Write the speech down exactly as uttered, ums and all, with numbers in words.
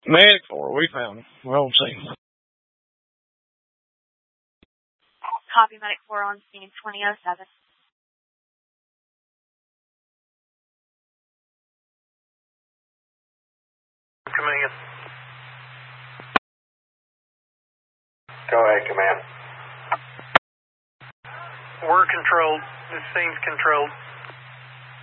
Medic four, we found him. We're on scene. Copy, Medic four on scene, twenty oh seven. Command. Go ahead, command. We're controlled. This scene's controlled.